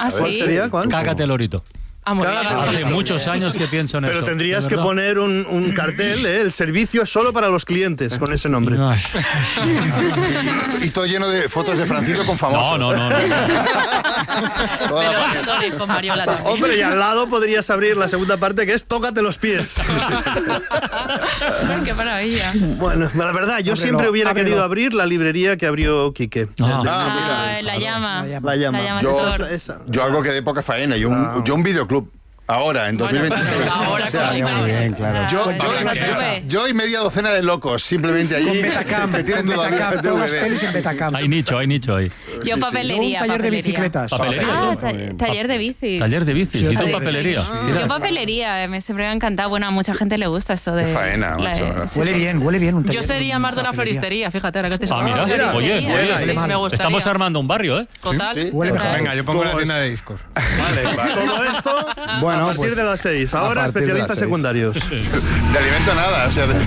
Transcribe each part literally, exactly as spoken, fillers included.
¿Ah, ¿Cuál sí? sería? ¿Cuál? Cágate, lorito. Amo, Hace muchos años que pienso en Pero eso. tendrías que poner un, un cartel, ¿eh? El servicio es solo para los clientes, con ese nombre. Ay. Y todo lleno de fotos de Francisco con famosos. No, no, no. no. Toda la Pero página. estoy con Mariola también. Hombre, y al lado podrías abrir la segunda parte, que es Tócate los pies. Qué maravilla. Bueno, la verdad, yo Ábrelo, siempre hubiera ábrelo. querido abrir la librería que abrió Quique. Ah. Ah, Ah, mira. la llama. La llama. La llama Yo- asesor. Esa- Yo algo que de poca faena, yo un, yo un videoclub. Ahora, en Bueno, dos mil veintiséis. pues, ahora O sea, con muy bien, claro. Yo, Ah, yo, yo y- estuve. yo y media docena de locos, simplemente allí. Con Betacam, que con tienen todavía Betacam, el todas las D V D. pelis en Betacam. Hay nicho, hay nicho ahí. Yo Yo un papelería. taller de papelería. bicicletas. Papelería. Ah, ta- taller de bicis. Taller de bicis Sí, y tú taller de papelería. bicis. Mira. Yo papelería, me siempre me ha encantado. Bueno, a mucha gente le gusta esto de... Qué faena, la- macho. sí, Huele sí. bien, huele bien un taller. Yo sería más de la papelería. floristería, fíjate, ahora que estoy Ah, mira, mira, oye, floristería. oye, Sí, sí. me gustaría. estamos armando un barrio, ¿eh? Total. Sí. Huele mejor. Venga, yo pongo la tienda de discos. Vale, todo esto Bueno, a partir pues, de las seis. Ahora a partir de especialistas las seis. secundarios. De alimento nada, o sea. de-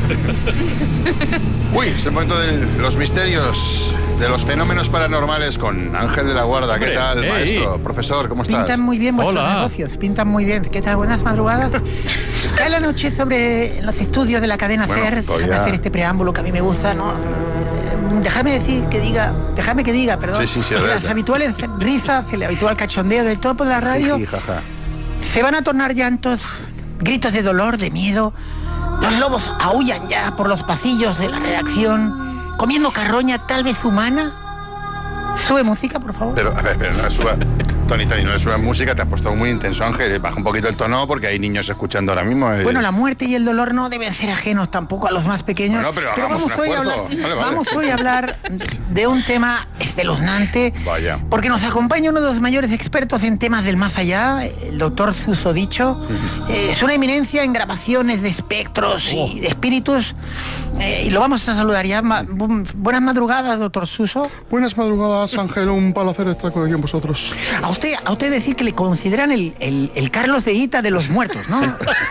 Uy, es el momento de los misterios, de los fenómenos paranormales con Ángel de la Guarda. ¿Qué Hombre, tal, ey. maestro? Profesor, ¿cómo estás? Pintan muy bien vuestros Hola. negocios, pintan muy bien. ¿Qué tal? Buenas madrugadas. Cae la noche sobre los estudios de la cadena Bueno, SER. todavía- Déjame hacer este preámbulo que a mí me gusta, ¿no? Eh, Déjame decir que diga, déjame que diga, perdón. Sí, sí, sí, que adelante. las habituales risas, el habitual cachondeo del topo de la radio Jiji, jaja. se van a tornar llantos, gritos de dolor, de miedo. Los lobos aúllan ya por los pasillos de la redacción, comiendo carroña tal vez humana. Sube música, por favor. Pero, a ver, pero no le suba. Tony, Tony, no le subas música, te has puesto muy intenso, Ángel. Baja un poquito el tono porque hay niños escuchando ahora mismo. eh. Bueno, la muerte y el dolor no deben ser ajenos tampoco a los más pequeños. Bueno, pero hagamos vamos, un hoy a esfuerzo. hablar, Vale, vale. vamos hoy a hablar de un tema espeluznante. Vaya. Porque nos acompaña uno de los mayores expertos en temas del más allá, el doctor Suso Dicho. Eh, es una eminencia en grabaciones de espectros y de espíritus. Eh, y lo vamos a saludar ya. Ma- bu- buenas madrugadas, doctor Suso. Buenas madrugadas, Ángel. Un placer estar con vosotros. A usted, a usted decir que le consideran el, el- el Carlos de Ita de los muertos, ¿no?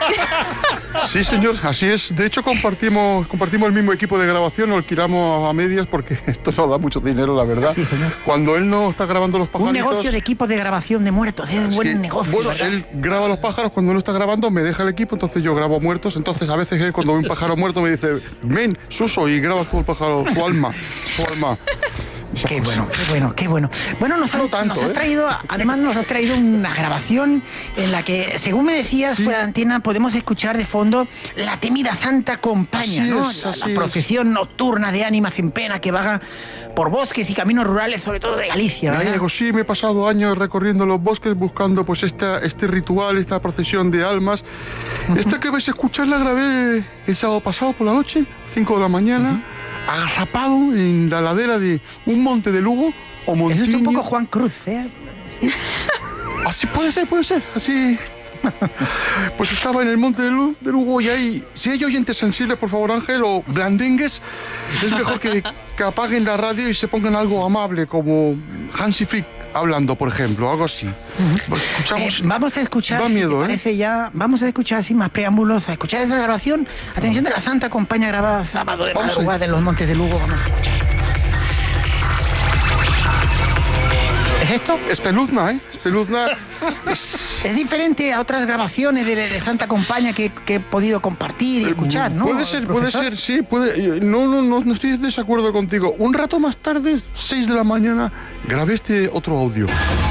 Sí, señor, así es. De hecho, compartimos compartimos el mismo equipo de grabación, lo alquilamos a medias porque esto no da mucho dinero, la verdad. Cuando él no está grabando los Un pajaritos... negocio de equipos de grabación de muertos, es un buen Sí, negocio. Bueno, ¿verdad? él graba los pájaros, cuando no está grabando me deja el equipo, entonces yo grabo muertos. Entonces a veces él cuando ve un pájaro muerto me dice, ven, Suso, y grabas tú el pájaro, su alma, su alma. Esas Qué cosas. bueno, qué bueno, qué bueno. Bueno, nos, No has- tanto, nos has ¿eh? traído, además nos has traído una grabación en la que, según me decías, Sí. fuera de antena, podemos escuchar de fondo la temida Santa Compañía, Así ¿no? es, la, así la es. procesión nocturna de ánimas en pena que vaga por bosques y caminos rurales, sobre todo de Galicia, ¿verdad? Gallego, sí, me he pasado años recorriendo los bosques buscando pues esta, este ritual, esta procesión de almas. Esta que vais a escuchar la grabé el sábado pasado por la noche, cinco de la mañana, agazapado en la ladera de un monte de Lugo o Eso Montiño. es un poco Juan Cruz, ¿eh? Así puede ser, puede ser, así... Pues estaba en el monte de, Lu- de Lugo y ahí, si hay oyentes sensibles, por favor, Ángel, o blandengues, es mejor que, que apaguen la radio y se pongan algo amable, como Hansi Flick hablando, por ejemplo, algo así. Pues Eh, escuchamos... vamos a escuchar, Da si miedo, te ¿eh? parece ya, vamos a escuchar sin más preámbulos, a escuchar esta grabación. Atención de la Santa Compañía grabada sábado de Vamos a ir. madrugada en los Montes de Lugo. Vamos a escuchar. ¿Es esto? Espeluzna, ¿eh? Espeluzna. Es diferente a otras grabaciones de, de Santa Compañía que, que he podido compartir y escuchar, ¿no? Puede ser, puede profesor? ser, sí, puede. No, no, no, no estoy en desacuerdo contigo. Un rato más tarde, seis de la mañana, grabé este otro audio.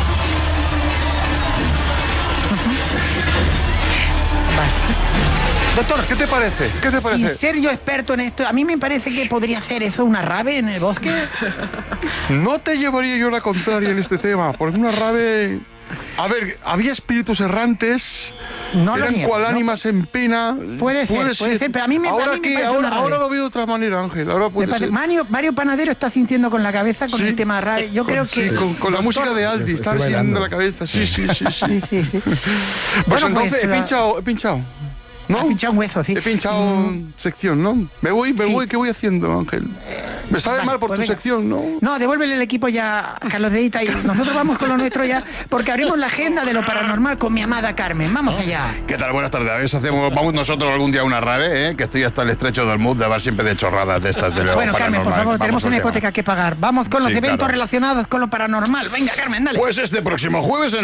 Doctor, ¿qué te parece? ¿Qué te Sin parece? ser yo experto en esto, a mí me parece que podría hacer eso una rave en el bosque. No te llevaría yo la contraria en este tema, porque una rave... A ver, había espíritus errantes, No lo eran niego, cual no. ánimas en pena. Puede ser, puede ser, pero a mí me- a ahora mí me que, parece ahora, una rave. ahora lo veo de otra manera, Ángel. Ahora Me puede parece- ser. Mario, Mario Panadero está sintiendo con la cabeza con Sí. el tema rave. Yo creo que... Sí, con, con la Doctor- música de Aldi, está Estoy siguiendo bailando. la cabeza. Sí, sí, sí, sí. Sí, sí, sí. Pues Bueno, entonces pues, he la- pinchado, he pinchado. ¿No? Has pinchado un hueso, sí. He pinchado sección, ¿no? Me voy, me Sí. voy, ¿qué voy haciendo, Ángel? Me sabe Vale, mal por pues tu venga. sección, ¿no? No, devuélvele el equipo ya a Carlos de Ita y nosotros vamos con lo nuestro ya, porque abrimos la agenda de lo paranormal con mi amada Carmen. Vamos allá. ¿Qué tal? Buenas tardes. A ver si hacemos, vamos nosotros algún día a una rave, ¿eh? Que estoy hasta el estrecho del mood de hablar siempre de chorradas de estas de lo Bueno, Carmen, por paranormal. favor, Vamos tenemos al una tema. hipoteca que pagar. Vamos con los Sí, eventos claro. relacionados con lo paranormal. Venga, Carmen, dale. Pues este próximo jueves en